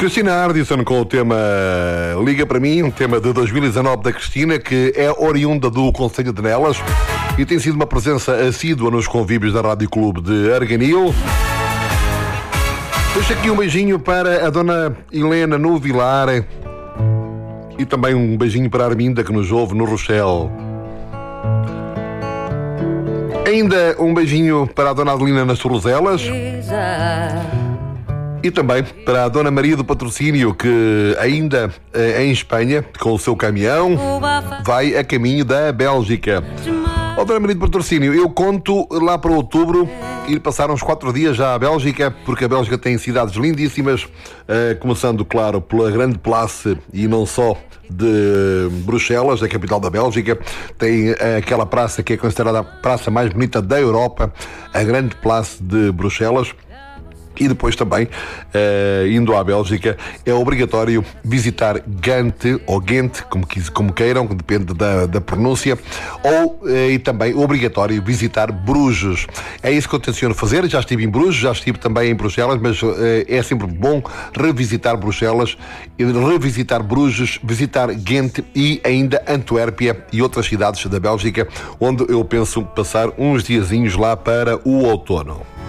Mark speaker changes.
Speaker 1: Cristina Ardisson com o tema Liga para mim, um tema de 2019 da Cristina, que é oriunda do Concelho de Nelas e tem sido uma presença assídua nos convívios da Rádio Clube de Arganil. Deixo aqui um beijinho para a dona Helena no Vilar e também um beijinho para a Arminda, que nos ouve no Rochelle. Ainda um beijinho para a dona Adelina nas Torrozelas. E também para a Dona Maria do Patrocínio, que ainda em Espanha, com o seu caminhão, vai a caminho da Bélgica. Dona Maria do Patrocínio, eu conto lá para outubro ir passar uns 4 dias já à Bélgica, porque a Bélgica tem cidades lindíssimas, começando, claro, pela Grande Place e não só de Bruxelas, da capital da Bélgica. Tem aquela praça que é considerada a praça mais bonita da Europa, a Grande Place de Bruxelas. E depois também, indo à Bélgica, é obrigatório visitar Gante, ou Ghent, como queiram, depende da pronúncia, e também obrigatório visitar Bruges. É isso que eu tenciono fazer. Já estive em Bruges, já estive também em Bruxelas, mas é sempre bom revisitar Bruxelas, revisitar Bruges, visitar Ghent e ainda Antuérpia e outras cidades da Bélgica, onde eu penso passar uns diazinhos lá para o outono.